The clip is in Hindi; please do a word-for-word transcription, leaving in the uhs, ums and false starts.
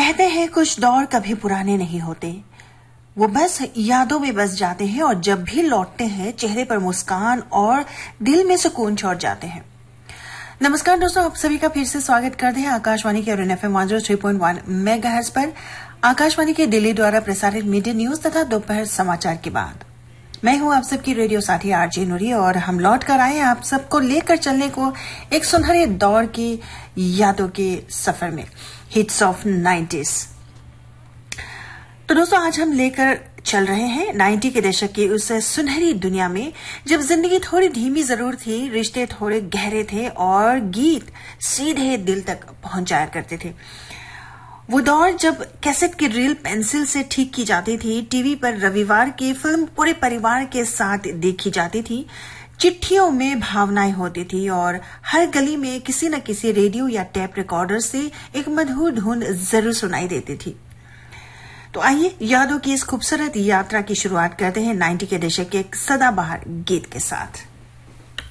कहते हैं कुछ दौर कभी पुराने नहीं होते, वो बस यादों में बस जाते हैं और जब भी लौटते हैं चेहरे पर मुस्कान और दिल में सुकून छोड़ जाते हैं। नमस्कार दोस्तों, आप सभी का फिर से स्वागत करते हैं आकाशवाणी के F M one O three point one megahertz पर आकाशवाणी के दिल्ली द्वारा प्रसारित मीडिया न्यूज तथा दोपहर समाचार के बाद। मैं हूं आप सबकी रेडियो साथी आरजे नूरी और हम लौट कर आए आप सबको लेकर चलने को एक सुनहरे दौर की यादों के सफर में, हिट्स ऑफ नाइंटीज़। तो दोस्तों आज हम लेकर चल रहे हैं नाइंटी के दशक की उस सुनहरी दुनिया में जब जिंदगी थोड़ी धीमी जरूर थी, रिश्ते थोड़े गहरे थे और गीत सीधे दिल तक पहुंच जाया करते थे। वो दौर जब कैसेट की रील पेंसिल से ठीक की जाती थी, टीवी पर रविवार की फिल्म पूरे परिवार के साथ देखी जाती थी, चिट्ठियों में भावनाएं होती थी और हर गली में किसी न किसी रेडियो या टेप रिकॉर्डर से एक मधुर धुन जरूर सुनाई देती थी। तो आइए यादों की इस खूबसूरत यात्रा की शुरुआत करते हैं नाइंटी के दशक के एक सदाबहार गीत के साथ।